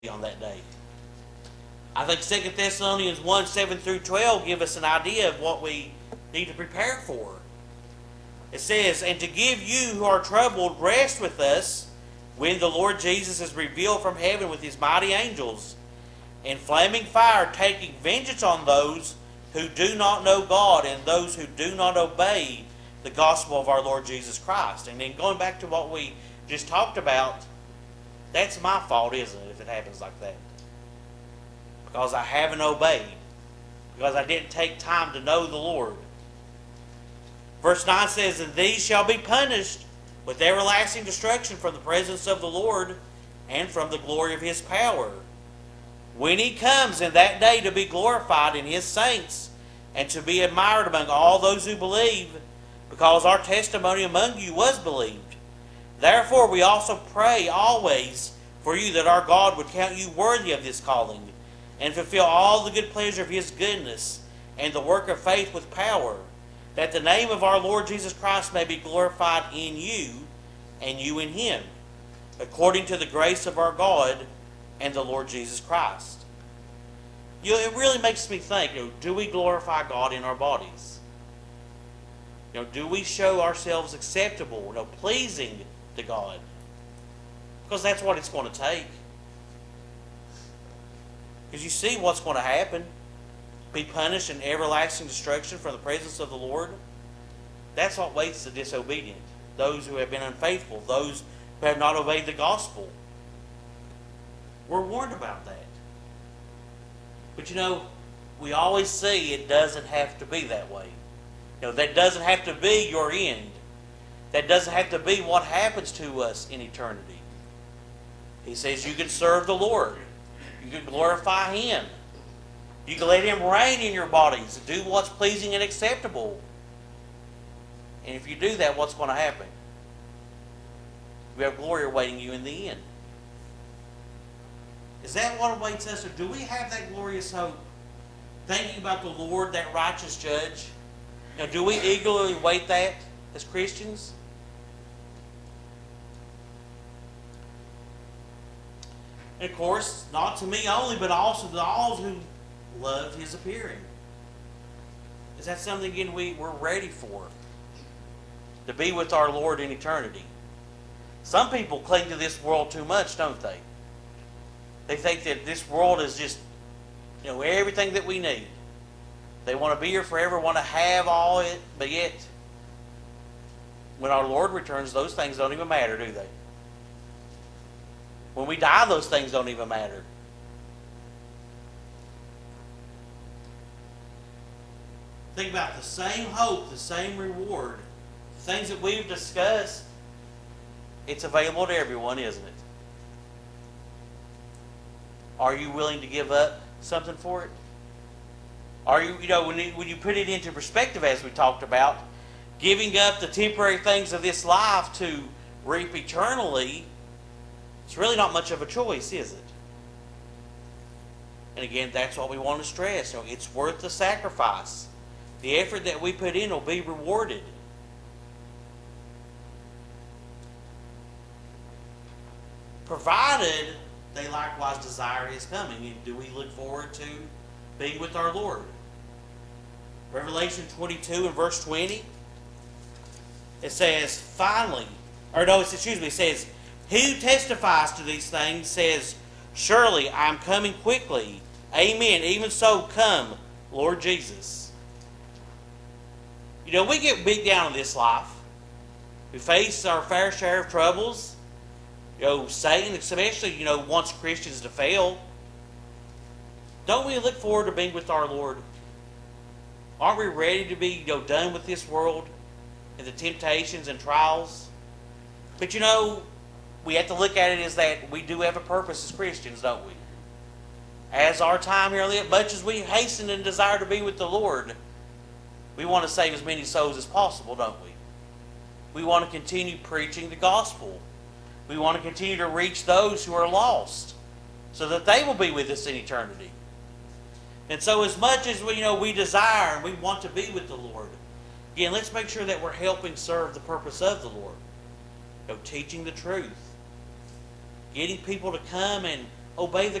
on that day. I think 2 Thessalonians 1, 7 through 12 give us an idea of what we need to prepare for. It says, "And to give you who are troubled rest with us when the Lord Jesus is revealed from heaven with his mighty angels, in flaming fire, taking vengeance on those who do not know God and those who do not obey the gospel of our Lord Jesus Christ." And then going back to what we just talked about, that's my fault, isn't it, if it happens like that? Because I haven't obeyed. Because I didn't take time to know the Lord. Verse 9 says, "And these shall be punished with everlasting destruction from the presence of the Lord and from the glory of his power, when he comes in that day to be glorified in his saints and to be admired among all those who believe, because our testimony among you was believed. Therefore we also pray always for you, that our God would count you worthy of this calling, and fulfill all the good pleasure of his goodness and the work of faith with power, that the name of our Lord Jesus Christ may be glorified in you and you in him, according to the grace of our God and the Lord Jesus Christ." It really makes me think, do we glorify God in our bodies? Do we show ourselves acceptable, pleasing to God? Because that's what it's going to take. Because you see what's going to happen. Be punished in everlasting destruction from the presence of the Lord. That's what waits the disobedient. Those who have been unfaithful. Those who have not obeyed the gospel. We're warned about that. But we always see it doesn't have to be that way. That doesn't have to be your end. That doesn't have to be what happens to us in eternity. He says you can serve the Lord. You can glorify him. You can let him reign in your bodies. Do what's pleasing and acceptable. And if you do that, what's going to happen? You have glory awaiting you in the end. Is that what awaits us? Or do we have that glorious hope? Thinking about the Lord, that righteous judge. Do we eagerly await that as Christians? And of course, not to me only, but also to all who love his appearing. Is that something, again, we're ready for? To be with our Lord in eternity. Some people cling to this world too much, don't they? They think that this world is just, everything that we need. They want to be here forever, want to have all it, but yet, when our Lord returns, those things don't even matter, do they? When we die, those things don't even matter. Think about the same hope, the same reward, things that we've discussed. It's available to everyone, isn't it? Are you willing to give up something for it? Are you, when you put it into perspective, as we talked about, giving up the temporary things of this life to reap eternally, it's really not much of a choice, is it? And again, that's what we want to stress. It's worth the sacrifice. The effort that we put in will be rewarded. Provided they likewise desire his coming. And do we look forward to being with our Lord? Revelation 22 and verse 20. It says, it says, "He who testifies to these things says, surely I am coming quickly. Amen. Even so come, Lord Jesus." We get beat down in this life. We face our fair share of troubles. Satan especially, wants Christians to fail. Don't we look forward to being with our Lord? Aren't we ready to be done with this world and the temptations and trials? But we have to look at it as that we do have a purpose as Christians, don't we? As our time here lives, much as we hasten and desire to be with the Lord, we want to save as many souls as possible, don't we? We want to continue preaching the gospel. We want to continue to reach those who are lost so that they will be with us in eternity. And so as much as we desire and we want to be with the Lord, again, let's make sure that we're helping serve the purpose of the Lord. Teaching the truth. Getting people to come and obey the